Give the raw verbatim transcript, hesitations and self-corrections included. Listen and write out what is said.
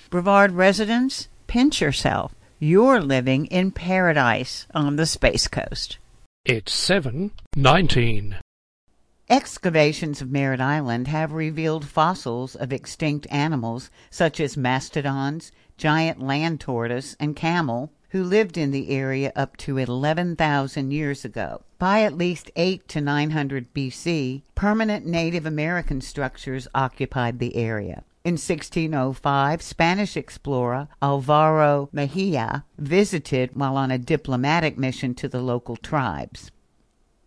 Brevard residents, pinch yourself. You're living in paradise on the Space Coast. It's seven nineteen. Excavations of Merritt Island have revealed fossils of extinct animals such as mastodons, giant land tortoise, and camel, who lived in the area up to eleven thousand years ago. By at least eight to nine hundred B C, permanent Native American structures occupied the area. In sixteen oh five, Spanish explorer Alvaro Mejia visited while on a diplomatic mission to the local tribes.